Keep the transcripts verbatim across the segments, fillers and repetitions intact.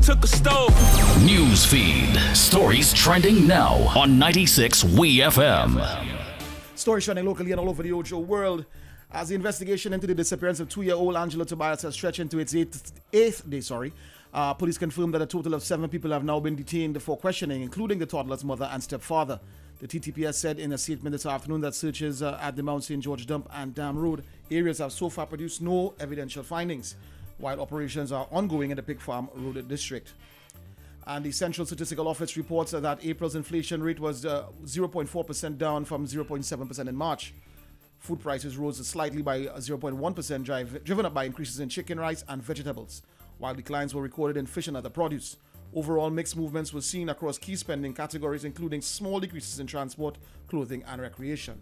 took a stove. News feed. Stories trending now on ninety-six W E F M. Stories trending locally and all over the Ojo world. As the investigation into the disappearance of two-year-old Angela Tobias has stretched into its eighth, eighth day, sorry, uh, police confirmed that a total of seven people have now been detained for questioning, including the toddler's mother and stepfather. The T T P S said in a statement this afternoon that searches uh, at the Mount Saint George Dump and Dam Road areas have so far produced no evidential findings, while operations are ongoing in the Pig Farm Road district. And the Central Statistical Office reports that April's inflation rate was uh, zero point four percent down from zero point seven percent in March. Food prices rose slightly by zero point one percent, drive, driven up by increases in chicken, rice, and vegetables, while declines were recorded in fish and other produce. Overall, mixed movements were seen across key spending categories, including small decreases in transport, clothing, and recreation.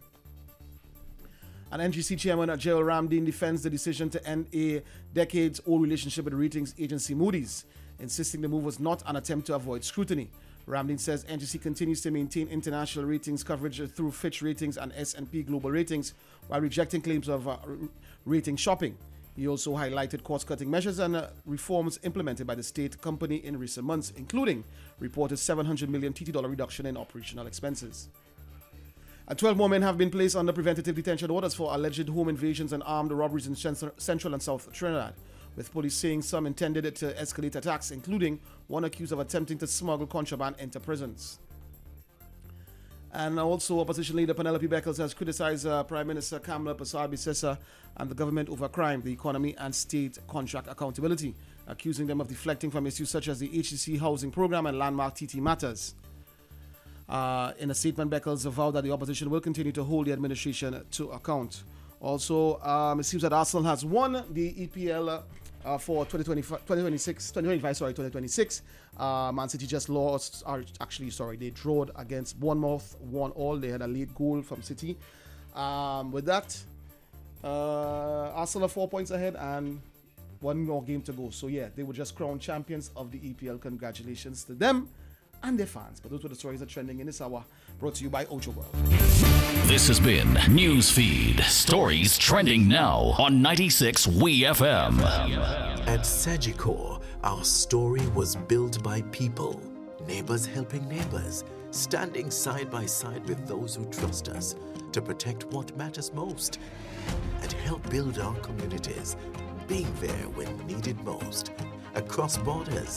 And N G C Chairman Gerald Ramdeen defends the decision to end a decades-old relationship with ratings agency Moody's, insisting the move was not an attempt to avoid scrutiny. Ramdeen says N G C continues to maintain international ratings coverage through Fitch Ratings and S and P Global Ratings, while rejecting claims of uh, rating shopping. He also highlighted cost-cutting measures and uh, reforms implemented by the state company in recent months, including reported seven hundred million T T dollar reduction in operational expenses. And twelve more men have been placed under preventative detention orders for alleged home invasions and armed robberies in Central and South Trinidad, with police saying some intended to escalate attacks, including one accused of attempting to smuggle contraband into prisons. And also, opposition leader Penelope Beckles has criticized uh, Prime Minister Kamla Persad-Bissessar and the government over crime, the economy, and state contract accountability, accusing them of deflecting from issues such as the H C C housing program and landmark T T matters. Uh, in a statement, Beckles vowed that the opposition will continue to hold the administration to account. Also, um, it seems that Arsenal has won the E P L uh, uh, for twenty twenty-five, twenty twenty-six, twenty twenty-five, sorry, twenty twenty-six. Uh, Man City just lost, or actually, sorry, they drawed against Bournemouth, one all. They had a late goal from City. Um, with that, uh, Arsenal are four points ahead and one more game to go. So yeah, they were just crowned champions of the E P L. Congratulations to them and their fans. But those were the stories that are trending in this hour, brought to you by Ocho World. This has been Newsfeed. Stories trending now on ninety-six W E F M. At Sagicor, our story was built by people, neighbors helping neighbors, standing side by side with those who trust us to protect what matters most and help build our communities, being there when needed most, across borders,